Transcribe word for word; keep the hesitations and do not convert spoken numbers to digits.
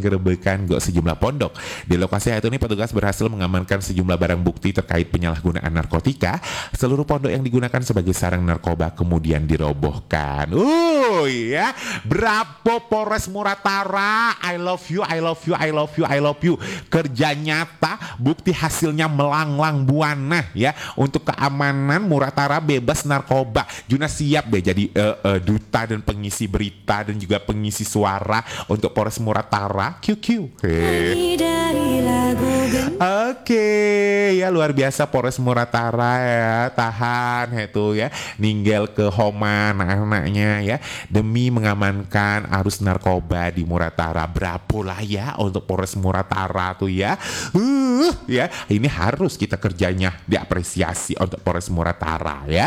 penggerebekan ke sejumlah pondok. Di lokasi itu nih petugas berhasil mengamankan sejumlah barang bukti terkait penyalahgunaan narkotika. Seluruh pondok yang digunakan sebagai sarang narkoba kemudian dirobohkan. Uh, ya. Bravo Polres Muratara. I love you, I love you, I love you, I love you. Kerja nyata, bukti hasilnya melanglang buana ya untuk keamanan Muratara bebas narkoba. Juna siap deh jadi uh, uh, duta dan pengisi berita dan juga pengisi suara untuk Polres Muratara. Q Q. Hey. Oke, okay. Ya luar biasa Polres Muratara ya, tahan itu ya, ninggal ke Homa anak-anaknya ya demi mengamankan arus narkoba di Muratara. Bravo lah ya untuk Polres Muratara tuh ya. Uh, ya, ini harus kita kerjanya diapresiasi untuk Polres Muratara ya.